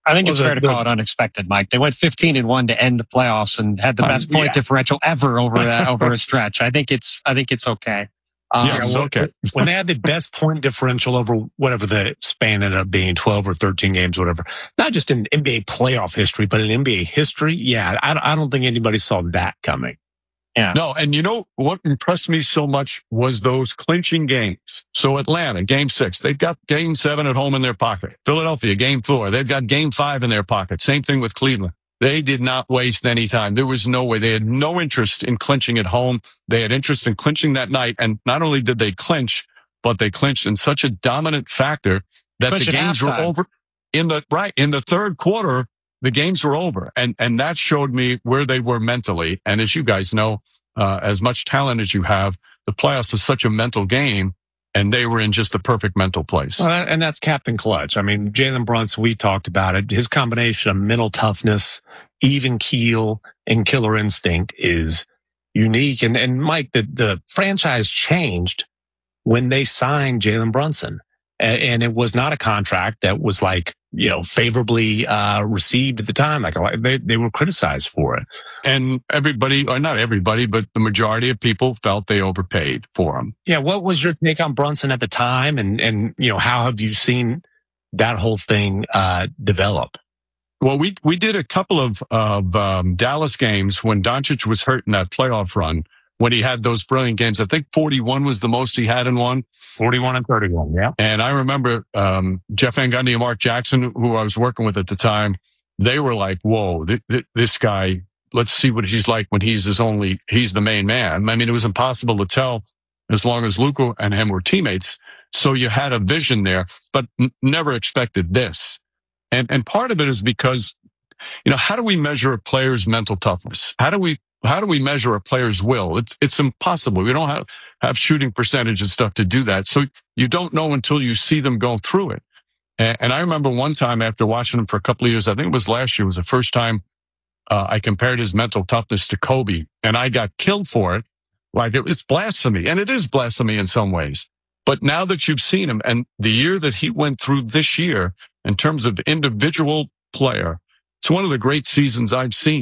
I think it's fair to call it unexpected, Mike. They went 15-1 to end the playoffs and had the best point differential ever over a stretch. I think it's okay. Okay. When they had the best point differential over whatever the span ended up being, 12 or 13 games, whatever, not just in NBA playoff history, but in NBA history, I don't think anybody saw that coming. Yeah. No, and you know what impressed me so much was those clinching games. So Atlanta, game 6, they've got game 7 at home in their pocket. Philadelphia, game 4, they've got game 5 in their pocket. Same thing with Cleveland. They did not waste any time. There was no way. They had no interest in clinching at home. They had interest in clinching that night. And not only did they clinch, but they clinched in such a dominant factor that the games were over in the third quarter. The games were over. And that showed me where they were mentally. And as you guys know, as much talent as you have, the playoffs is such a mental game. And they were in just the perfect mental place. And that's Captain Clutch. I mean, Jalen Brunson, we talked about it. His combination of mental toughness, even keel, and killer instinct is unique. And Mike, the franchise changed when they signed Jalen Brunson. And it was not a contract that was favorably received at the time. Like they were criticized for it. And everybody, or not everybody, but the majority of people felt they overpaid for him. Yeah. What was your take on Brunson at the time? And how have you seen that whole thing develop? Well, we did a couple of Dallas games when Doncic was hurt in that playoff run. When he had those brilliant games, I think 41 was the most he had in one. 41 and 31, yeah. And I remember Jeff Van Gundy and Mark Jackson, who I was working with at the time, they were like, whoa, this guy, let's see what he's like when he's the main man. I mean, it was impossible to tell as long as Luka and him were teammates. So you had a vision there, but never expected this. And part of it is because, how do we measure a player's mental toughness? How do we measure a player's will? It's impossible. We don't have shooting percentage and stuff to do that. So you don't know until you see them go through it. And I remember one time after watching him for a couple of years, I think it was last year, was the first time I compared his mental toughness to Kobe, and I got killed for it. Like it's blasphemy, and it is blasphemy in some ways. But now that you've seen him and the year that he went through this year in terms of individual player, it's one of the great seasons I've seen.